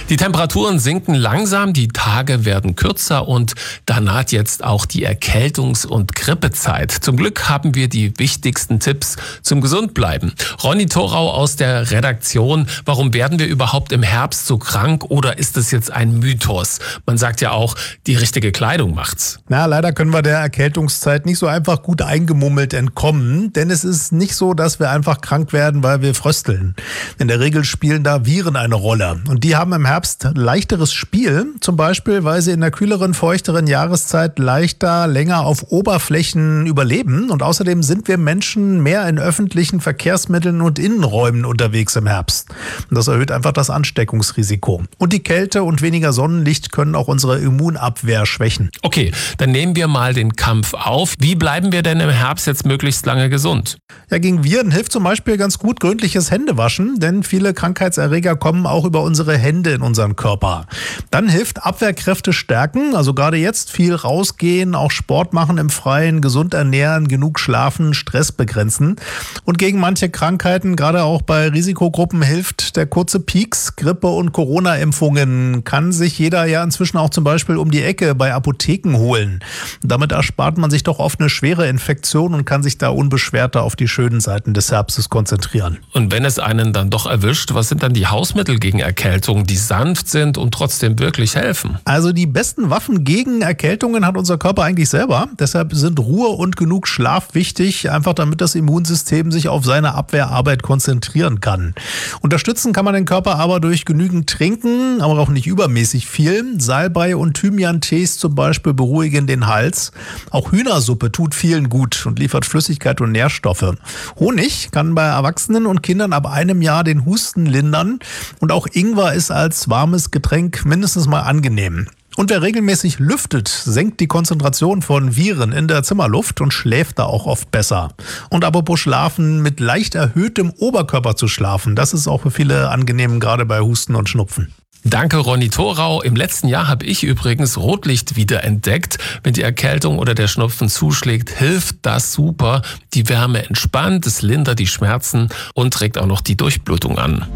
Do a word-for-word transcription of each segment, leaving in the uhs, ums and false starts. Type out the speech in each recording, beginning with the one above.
Die Temperaturen sinken langsam, die Tage werden kürzer und da naht jetzt auch die Erkältungs- und Grippezeit. Zum Glück haben wir die wichtigsten Tipps zum Gesundbleiben. Ronny Thorau aus der Redaktion, warum werden wir überhaupt im Herbst so krank oder ist es jetzt ein Mythos? Man sagt ja auch, die richtige Kleidung macht's. Na, leider können wir der Erkältungszeit nicht so einfach gut eingemummelt entkommen, denn es ist nicht so, dass wir einfach krank werden, weil wir frösteln. In der Regel spielen da Viren eine Rolle und die haben im Herbst leichteres Spiel, zum Beispiel, weil sie in der kühleren, feuchteren Jahreszeit leichter, länger auf Oberflächen überleben. Und außerdem sind wir Menschen mehr in öffentlichen Verkehrsmitteln und Innenräumen unterwegs im Herbst. Und das erhöht einfach das Ansteckungsrisiko. Und die Kälte und weniger Sonnenlicht können auch unsere Immunabwehr schwächen. Okay, dann nehmen wir mal den Kampf auf. Wie bleiben wir denn im Herbst jetzt möglichst lange gesund? Ja, gegen Viren hilft zum Beispiel ganz gut gründliches Händewaschen, denn viele Krankheitserreger kommen auch über unsere Hände in unseren Körper. Dann hilft Abwehrkräfte stärken, also gerade jetzt viel rausgehen, auch Sport machen im Freien, gesund ernähren, genug schlafen, Stress begrenzen. Und gegen manche Krankheiten, gerade auch bei Risikogruppen, hilft der kurze Pieks. Grippe- und Corona-Impfungen kann sich jeder ja inzwischen auch zum Beispiel um die Ecke bei Apotheken holen. Damit erspart man sich doch oft eine schwere Infektion und kann sich da unbeschwerter auf die schönen Seiten des Herbstes konzentrieren. Und wenn es einen dann doch erwischt, was sind dann die Hausmittel gegen Erkältung, die sanft sind und trotzdem wirklich helfen? Also die besten Waffen gegen Erkältungen hat unser Körper eigentlich selber. Deshalb sind Ruhe und genug Schlaf wichtig, einfach damit das Immunsystem sich auf seine Abwehrarbeit konzentrieren kann. Unterstützen kann man den Körper aber durch genügend Trinken, aber auch nicht übermäßig viel. Salbei und Thymian-Tees zum Beispiel beruhigen den Hals. Auch Hühnersuppe tut vielen gut und liefert Flüssigkeit und Nährstoffe. Honig kann bei Erwachsenen und Kindern ab einem Jahr den Husten lindern. Und auch Ingwer ist als warmes Getränk mindestens mal angenehm. Und wer regelmäßig lüftet, senkt die Konzentration von Viren in der Zimmerluft und schläft da auch oft besser. Und apropos Schlafen, mit leicht erhöhtem Oberkörper zu schlafen, das ist auch für viele angenehm, gerade bei Husten und Schnupfen. Danke, Ronny Thorau. Im letzten Jahr habe ich übrigens Rotlicht wiederentdeckt. Wenn die Erkältung oder der Schnupfen zuschlägt, hilft das super. Die Wärme entspannt, es lindert die Schmerzen und regt auch noch die Durchblutung an.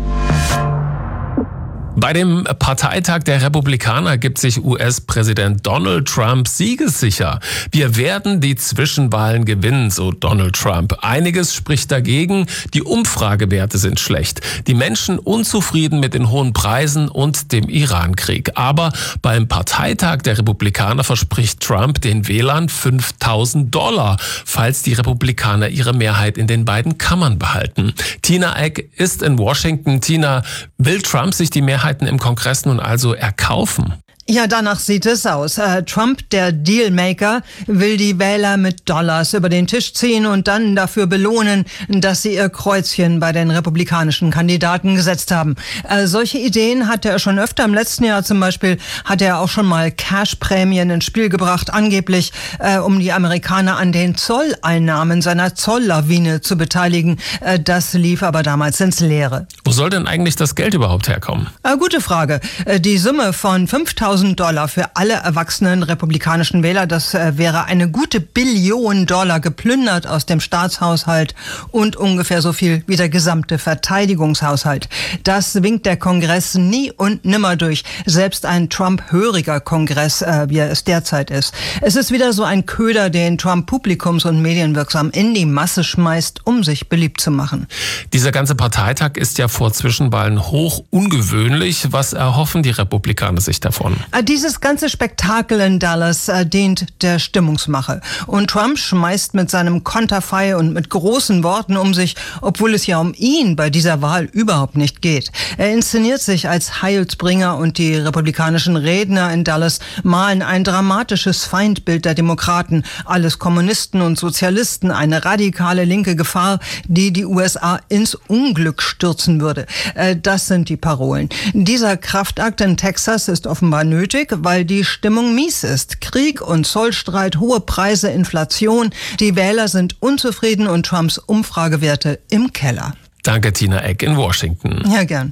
Bei dem Parteitag der Republikaner gibt sich U S-Präsident Donald Trump siegessicher. Wir werden die Zwischenwahlen gewinnen, so Donald Trump. Einiges spricht dagegen. Die Umfragewerte sind schlecht. Die Menschen unzufrieden mit den hohen Preisen und dem Iran-Krieg. Aber beim Parteitag der Republikaner verspricht Trump den Wählern fünftausend Dollar, falls die Republikaner ihre Mehrheit in den beiden Kammern behalten. Tina Eck ist in Washington. Tina, will Trump sich die Mehrheit im Kongress nun also erkaufen? Ja, danach sieht es aus. Äh, Trump, der Dealmaker, will die Wähler mit Dollars über den Tisch ziehen und dann dafür belohnen, dass sie ihr Kreuzchen bei den republikanischen Kandidaten gesetzt haben. Äh, solche Ideen hatte er schon öfter. Im letzten Jahr zum Beispiel hat er auch schon mal Cashprämien ins Spiel gebracht, angeblich äh, um die Amerikaner an den Zolleinnahmen seiner Zolllawine zu beteiligen. Äh, das lief aber damals ins Leere. Wo soll denn eigentlich das Geld überhaupt herkommen? Äh, gute Frage. Äh, die Summe von fünftausend Dollar für alle erwachsenen republikanischen Wähler. Das äh, wäre eine gute Billion Dollar geplündert aus dem Staatshaushalt und ungefähr so viel wie der gesamte Verteidigungshaushalt. Das winkt der Kongress nie und nimmer durch. Selbst ein Trump-höriger Kongress, äh, wie er es derzeit ist. Es ist wieder so ein Köder, den Trump publikums- und medienwirksam in die Masse schmeißt, um sich beliebt zu machen. Dieser ganze Parteitag ist ja vor Zwischenwahlen hoch ungewöhnlich. Was erhoffen die Republikaner sich davon? Dieses ganze Spektakel in Dallas äh, dient der Stimmungsmache. Und Trump schmeißt mit seinem Konterfei und mit großen Worten um sich, obwohl es ja um ihn bei dieser Wahl überhaupt nicht geht. Er inszeniert sich als Heilsbringer und die republikanischen Redner in Dallas malen ein dramatisches Feindbild der Demokraten. Alles Kommunisten und Sozialisten, eine radikale linke Gefahr, die die U S A ins Unglück stürzen würde. Äh, das sind die Parolen. Dieser Kraftakt in Texas ist offenbar nötig. Nötig, weil die Stimmung mies ist. Krieg und Zollstreit, hohe Preise, Inflation. Die Wähler sind unzufrieden und Trumps Umfragewerte im Keller. Danke, Tina Eck in Washington. Ja, gern.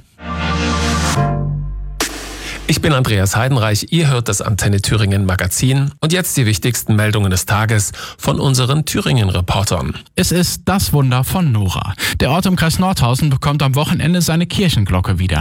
Ich bin Andreas Heidenreich, ihr hört das Antenne Thüringen Magazin und jetzt die wichtigsten Meldungen des Tages von unseren Thüringen-Reportern. Es ist das Wunder von Nora. Der Ort im Kreis Nordhausen bekommt am Wochenende seine Kirchenglocke wieder.